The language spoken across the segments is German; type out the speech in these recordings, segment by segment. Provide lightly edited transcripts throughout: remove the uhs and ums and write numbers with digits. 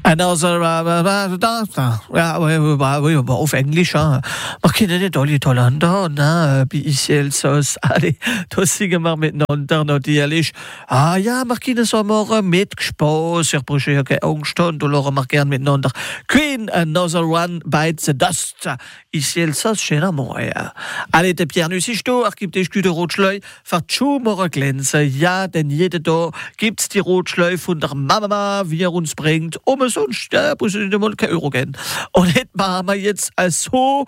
Another, ja, aber auf Englisch, ja. Man kennen nicht alle Holländer, ne, bei Iselsos, alle, das singen wir miteinander, natürlich. Ah, ja, wir kennen so mal mitgespaßt, ich brauche ja keine Angst, und da lachen wir gerne miteinander. Queen, Another One Bites the Dust, Iselsos, schöner Morgen. Alle, der Pierre Nuss ist da, gibt es gute Rotschleu, für die Schuhe morgen glänzen, ja, denn jeden Tag gibt's die Rotschleu von der Mama, wie er uns bringt, sonst muss ich nicht mal kein Euro geben. Und jetzt machen wir jetzt so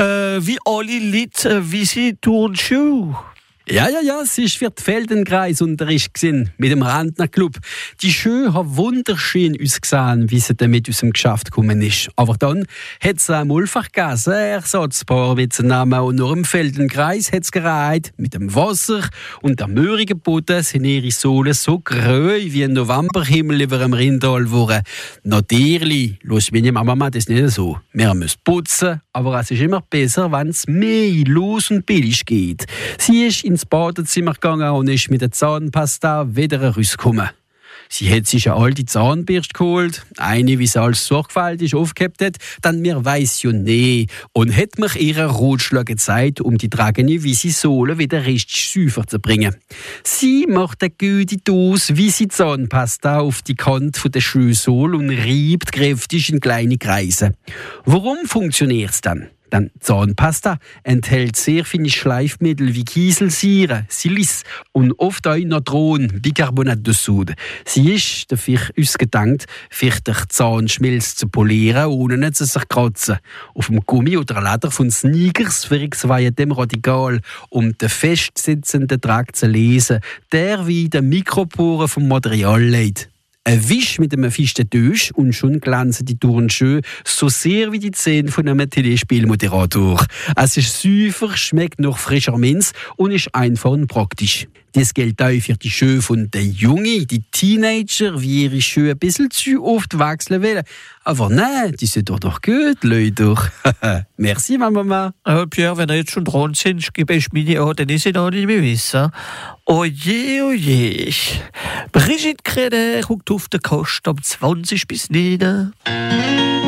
wie alle Leute, wie sie tun Schuhe. Ja, es war für die Feldenkreisunterricht mit dem Rentnerclub. Die Schuhe haben wunderschön ausgesehen, wie sie damit aus dem Geschäft gekommen ist. Aber dann hat es ein Mulfach gegeben, ein Ersatzpaar mit dem Namen. Und nur im Feldenkreis hat es gereiht. Mit dem Wasser und der möhrigen Boden sind ihre Sohlen so grün wie ein Novemberhimmel über dem Rindal geworden. Natürlich, los meine Mama das nicht so. Wir müssen putzen, aber es ist immer besser, wenn es mehr los und billig geht. Sie ist ins Badezimmer gegangen und ist mit der Zahnpasta wieder rausgekommen. Sie hat sich eine alte Zahnbürste geholt, eine, wie sie alles sorgfältig aufgehebt hat, dann mir weiss ja nicht, und hat mir ihre Rotschlag gezeigt, um die tragende Wisi-Sohle wieder richtig sauber zu bringen. Sie macht eine gute Dose Wisi-Zahnpasta auf die Kante der Schuhsohle und reibt kräftig in kleine Kreise. Warum funktioniert es dann? Dann Zahnpasta enthält sehr viele Schleifmittel wie Kieselsäure, Silice und oft auch Natron, Bicarbonat de Soude. Sie ist dafür ausgedankt, für den Zahnschmelz zu polieren, ohne zu sich kratzen. Auf dem Gummi oder Leder von Sneakers wirkt es dem radikal, um den festsitzenden Trag zu lesen, der wie die Mikroporen vom Material leitet. Ein Wisch mit einem festen Tisch und schon glänzen die Turnschuhe so sehr wie die Zähne von einem Telespielmoderator. Es ist süffer, schmeckt nach frischer Minz und ist einfach und praktisch. Das gilt auch für die Schuhe von den Jungen, die Teenager, wie ihre Schuhe ein bisschen zu oft wechseln wollen. Aber nein, die sind doch gut, Leute. Merci, Mama. Pierre, wenn ihr jetzt schon dran sind, gebe ich meine an, dann ist es noch nicht mehr wissen. Oje, oje. Brigitte Crede guckt auf den Kost um 20 bis 9.